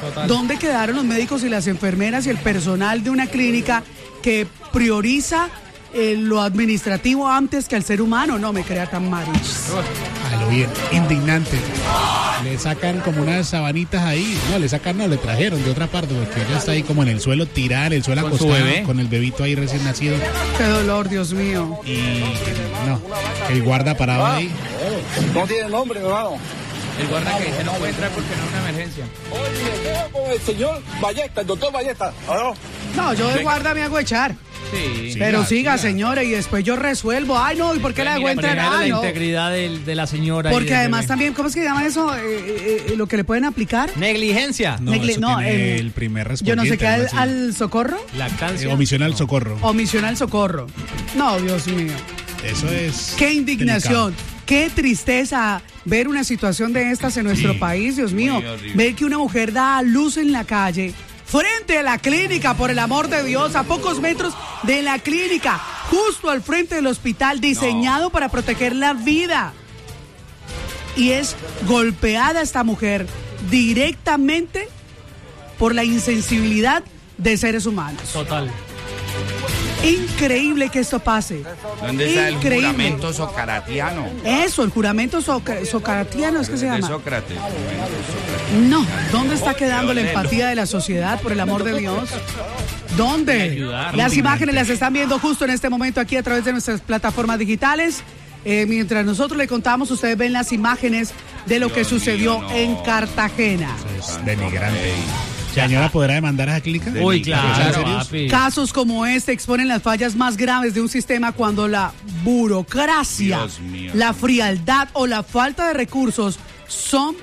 Total. ¿Dónde quedaron los médicos y las enfermeras y el personal de una clínica que prioriza lo administrativo antes que al ser humano? No me crea tan mal. A lo bien, indignante. Le sacan como unas sabanitas ahí. No, le trajeron de otra parte, porque ella está ahí como en el suelo, tirada en el suelo, ¿Con su acostada, bebé? con el bebito ahí recién nacido. Qué dolor, Dios mío. Y no, el guarda parado ahí. No tiene nombre, hermano. El guarda que dice no puede entrar porque no es una emergencia. Oye, con el señor Ballesta, el doctor Ballesta. No, yo de guarda me hago echar. Sí. Pero siga, siga. señora, y después yo resuelvo. Ay, no, ¿y por qué la dejó entrar? Primero la Ay, no. integridad de la señora. y Porque del además bebé. también, ¿cómo es que se llama eso? Lo que le pueden aplicar. Negligencia. No, eso tiene el primer Yo no sé respondiente, qué, algo así. al socorro. Lactancia. Omisión al socorro. Omisión al socorro. No, Dios mío. Eso es. Qué indignación. delicado. Qué tristeza ver una situación de estas en nuestro país, Dios mío. Ver que una mujer da a luz en la calle, frente a la clínica, por el amor de Dios, a pocos metros de la clínica, justo al frente del hospital, diseñado para proteger la vida. Y es golpeada esta mujer directamente por la insensibilidad de seres humanos. Total. Increíble que esto pase. ¿Dónde está el Increíble. juramento socratiano? Eso, el juramento socratiano es que se De llama. Sócrates. Juramento No, ¿dónde está quedando la empatía de la sociedad, por el amor de Dios? ¿Dónde? Ayudar. Las imágenes las están viendo justo en este momento aquí a través de nuestras plataformas digitales. Mientras nosotros le contamos, ustedes ven las imágenes de lo que Dios sucedió mío, no. en Cartagena. Eso es denigrante. Señora, ¿podrá demandar a esa clínica? Uy, claro, ¿Serios? papi. Casos como este exponen las fallas más graves de un sistema cuando la burocracia, Dios mío. la frialdad o la falta de recursos son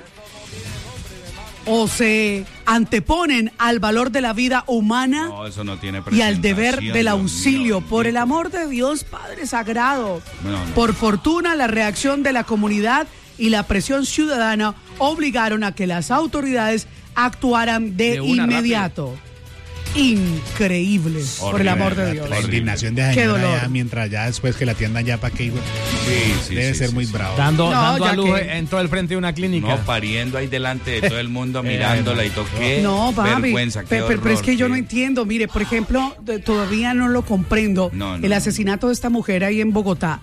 o se anteponen al valor de la vida humana No, eso no tiene y al deber presentación, del Dios auxilio. mío, Por el bendito. amor de Dios, Padre Sagrado. No. Por fortuna, la reacción de la comunidad y la presión ciudadana obligaron a que las autoridades actuaran de una, inmediato. Increíble, por el amor de Dios. La indignación de esa Qué señora dolor. ya, mientras ya después que la atiendan ya para que Sí, debe sí, ser sí, muy sí. bravo. Dando No, a ya luz que- en todo el frente de una clínica. No, pariendo ahí delante de todo el mundo mirándola y toqué. No, papi, Vergüenza, qué pero es que yo no horror, entiendo. Mire, por ejemplo, todavía no lo comprendo. No, no, el no. asesinato de esta mujer ahí en Bogotá,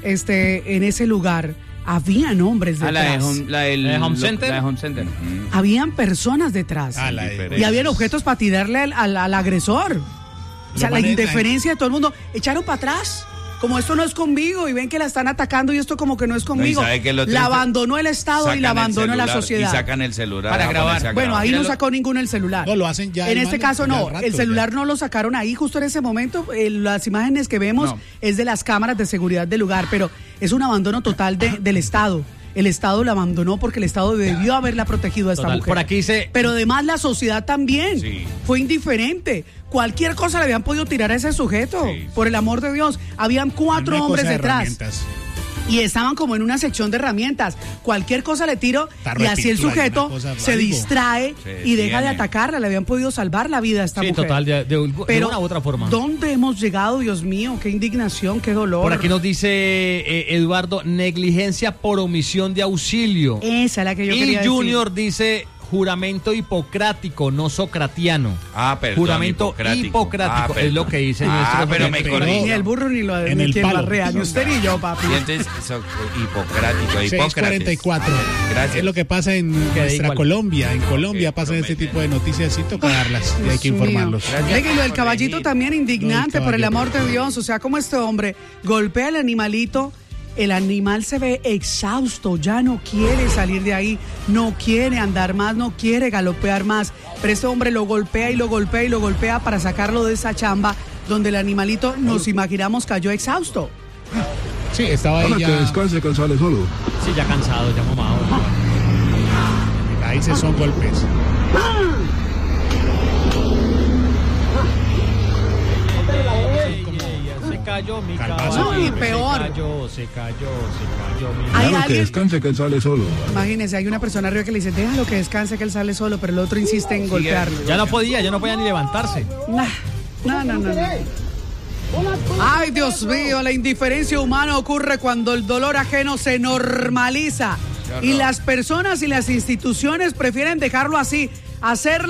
en ese lugar, habían hombres Ah, detrás. la del ¿La de Home Center? La de Home Center. Habían personas detrás. Ah, la de- Diferente. Y habían objetos para tirarle al agresor. O sea, Lo la manejan. indiferencia de todo el mundo. Echaron para atrás. Como esto no es conmigo y ven que la están atacando y esto como que no es conmigo. ¿sabe qué es lo La triste? abandonó el Estado y Sacan la el abandonó la celular sociedad. Y sacan el celular Para a grabar. ponerse a Bueno, ahí no Míralo. sacó ninguno el celular. No, lo hacen ya. En este hermano, caso ya no, al rato, el celular ya. no lo sacaron ahí justo en ese momento. Las imágenes que vemos No. es de las cámaras de seguridad del lugar, pero es un abandono total del Estado. El Estado la abandonó porque el Estado debió haberla protegido a esta Total. mujer. Por aquí dice- Pero además la sociedad también Sí. fue indiferente. Cualquier cosa le habían podido tirar a ese sujeto. Sí. Por el amor de Dios. Habían 4 Una hombres cosa de detrás. herramientas. Y estaban como en una sección de herramientas. Cualquier cosa le tiro Tarro y de así el pintura y sujeto una cosa, se algo. distrae Se y deja de detiene. atacarla. Le habían podido salvar la vida a esta Sí, mujer. total, de una u otra forma. ¿Dónde hemos llegado, Dios mío? Qué indignación, qué dolor. Por aquí nos dice Eduardo, negligencia por omisión de auxilio. Esa es la que yo Y quería Junior dice juramento hipocrático, no socratiano. Ah, perdón, Juramento hipocrático, es lo que dice nuestro pero me Pero- decir. corrigió. Ni el burro ni lo En ni el quien lo palo. regaña. Usted ni yo, papi. Y entonces, hipocrático, Hipócrates. 6:44. Gracias. Es lo que pasa en nuestra igual. Colombia. En Colombia Ok, pasan este promete. tipo de noticias y toca darlas. Y hay que Dios mío. informarlos. Venga, y lo del caballito también indignante, Lo del por el caballito. amor de Dios. O sea, como este hombre golpea al animalito, el animal se ve exhausto, ya no quiere salir de ahí, no quiere andar más, no quiere galopear más. Pero este hombre lo golpea y lo golpea y lo golpea para sacarlo de esa chamba donde el animalito, nos imaginamos, cayó exhausto. Sí, estaba ahí Que ya. descanse, que sale solo. Sí, ya cansado, ya mamado. Ahí se son golpes. Se cayó mi Calvazo. caballo. No, y peor. Se cayó mi Hay Claro, que alguien, descanse, que sale solo. imagínense, hay una persona arriba que le dice, déjalo que descanse, que él sale solo, pero el otro insiste en golpearlo. Ya no podía ni levantarse. No. Ay, Dios mío, la indiferencia humana ocurre cuando el dolor ajeno se normaliza y las personas y las instituciones prefieren dejarlo así, hacer